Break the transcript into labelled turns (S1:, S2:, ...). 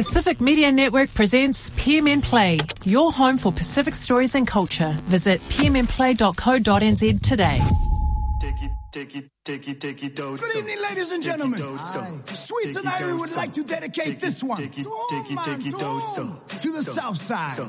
S1: Pacific Media Network presents PMN Play, your home for Pacific stories and culture. Visit pmnplay.co.nz today.
S2: Good evening, ladies and gentlemen. Sweet and I would like to dedicate this one to the South Side.